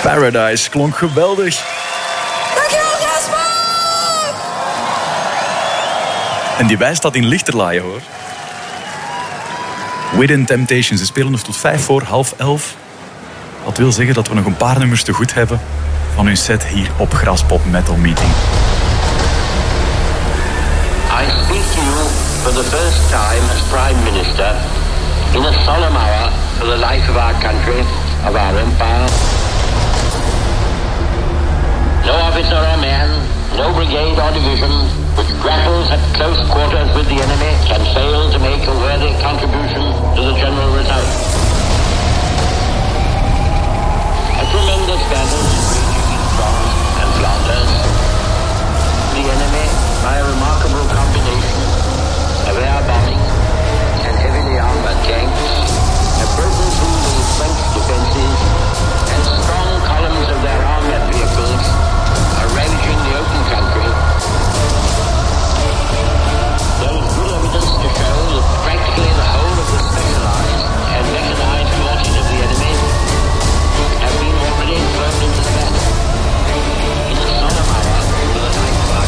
Paradise klonk geweldig. Dankjewel, Jasper! En die wijst dat in Lichterlaaien, hoor. Within Temptation, ze spelen nog tot 11:05. Dat wil zeggen dat we nog een paar nummers te goed hebben van hun set hier op Graspop Metal Meeting. I speak to you for the first time as Prime Minister in a solemn hour for the life of our country, of our empire. No officer or man, no brigade or division which grapples at close quarters with the enemy can fail to make a worthy contribution to the general result.